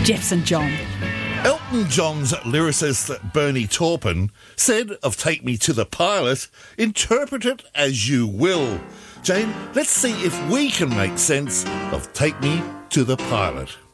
Jeff St John. Elton John's lyricist Bernie Taupin said of Take Me to the Pilot, interpret it as you will. Jane, let's see if we can make sense of Take Me to the Pilot.